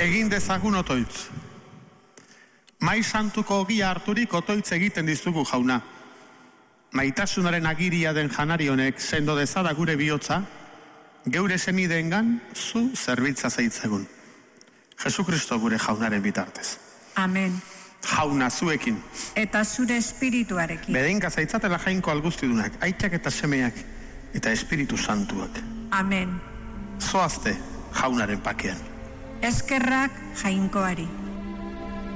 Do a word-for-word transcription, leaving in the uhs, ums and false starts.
Egin dezagun otoitz. Mai santuko ogia harturik otoitz egiten dizugu jauna. Maitasunaren agiria den janari honek sendo dezada gure bihotza, geure senideengan zu zerbitza zaitzegun. Jesukristo gure jaunaren bitartez. Amen. Jauna zuekin. Eta zure espirituarekin. Bedeinka zaitzatela jainko alguztidunak, aitak eta semeak, eta espiritu santuak. Amen. Zoazte jaunaren pakean. Eskerrak jainkoari.